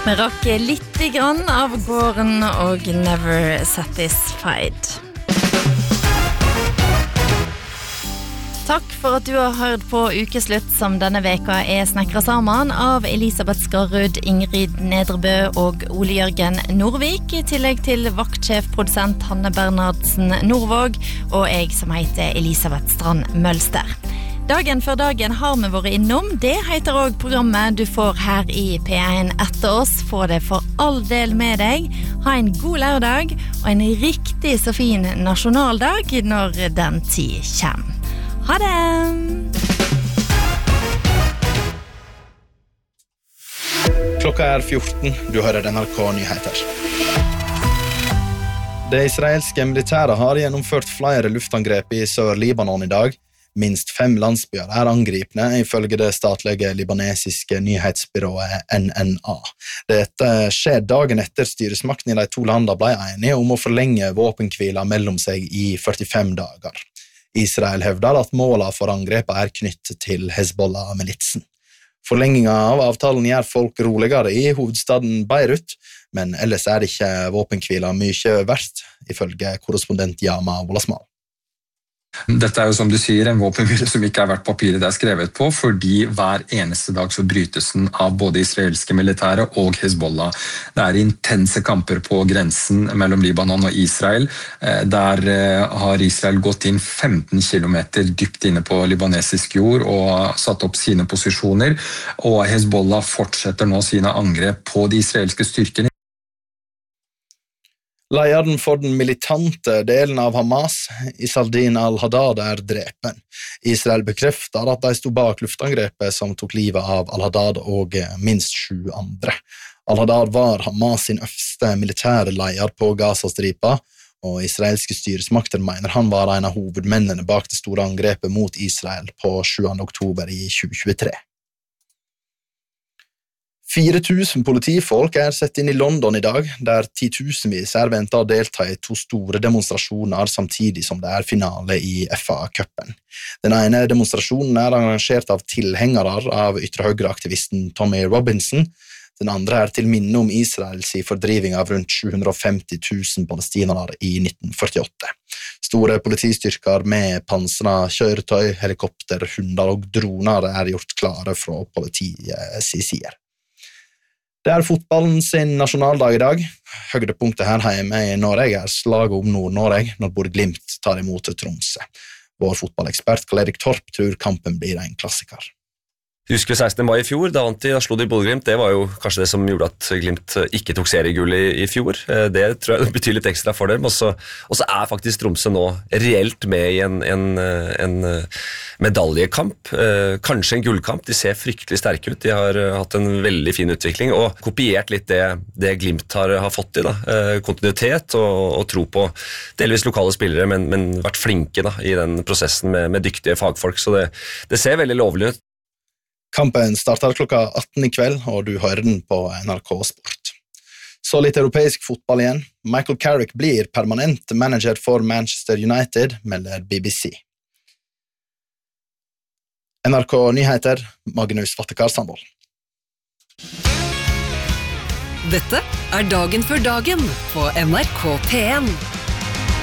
Vi rakk litt grann av gården og Never Satisfied. Takk for at du har hørt på Ukeslutt som denne veka snekret sammen av Elisabeth Skarrud, Ingrid Nedrebø og Ole Jørgen Nordvik, I tillegg til vaktsjef-produsent Hanne Bernhardsen Nordvåg og jeg som heter Elisabeth Strand Mølster. Dagen før dagen har vi vært innom, det heter også programmet du får her I P1 etter oss. Få det for all del med deg. Ha en god lørdag og en riktig så fin nasjonaldag når den tid kommer. Ha det! Klokka 14, du hører NRK Nyheter. Det israelske militæret har gjennomført flere luftangrep I Sør-Libanon I dag. Minst 5 landsbyer angripne, ifølge det statlige libanesiske nyhetsbyrået NNA. Dette skjer dagen etter styresmakten I de 2 landene ble enige om å forlenge våpenhvila mellom seg I 45 dager. Israel hevder at målet for angrepet knyttet til Hezbollah-militsen. Forlengingen av avtalen gjør folk roligere I hovedstaden Beirut, men ellers det ikke våpenhvila mye verdt, ifølge korrespondent Yama Wolasmal. Dette jo som du sier en våpenhvile som ikke verdt papiret det skrevet på, fordi hver eneste dag så brytes den av både israelske militære og Hezbollah. Det intense kamper på grensen mellom Libanon og Israel. Der har Israel gått inn 15 kilometer dypt inne på libanesisk jord og satt opp sine posisjoner, og Hezbollah fortsetter nå sine angrep på de israelske styrkene. Lederen for den militante delen av Hamas, Isaldin al-Haddad, drepen. Israel bekrefter at de stod bak luftangrepet som tok livet av al-Haddad og minst 7 andre. Al-Haddad var Hamas sin øverste militære leder på Gazastripa, og israelske styresmakter mener han var en av hovedmennene bak det store angrepet mot Israel på 7. oktober I 2023. 4000 politifolk sett inn I London I dag, der 10.000vis ventet å delta I 2 store demonstrasjoner samtidig som det finale I FA-cupen. Den ene demonstrasjonen arrangert av tilhengere av ytre-høyre-aktivisten Tommy Robinson, den andre til minne om Israels fordriving av rundt 750 000 palestinere I 1948. Store politistyrker med pansret kjøretøy, helikopter, hunder og droner gjort klare fra politiets side. Det fotballen sin nasjonaldag I dag. Høydepunktet her hjemme I Norge slaget om Nord-Norge når Bodø/Glimt tar imot Tromsø. Vår fotballekspert Karl-Erik Torp tror kampen blir en klassiker. Husker 16. mai I fjor, da slo de Bodø/Glimt. Det var jo kanskje det som gjorde at Glimt ikke tok seriegull I fjor. Det tror jeg betyr litt ekstra for dem. Og så faktisk Tromsø nå reelt med I en medaljekamp. Kanskje en gullkamp. De ser fryktelig sterke ut. De har hatt en veldig fin utvikling og kopiert litt det Glimt har fått I. Kontinuitet og tro på delvis lokale spillere, men vært flinke I den prosessen med dyktige fagfolk. Så det ser veldig lovlig ut. Kampen starter klokka 18 I kveld, og du hører den på NRK Sport. Så litt europeisk fotball igjen. Michael Carrick blir permanent manager for Manchester United, melder BBC. NRK Nyheter, Magnus Vattekar Sandvold. Dette dagen før dagen på NRK P1.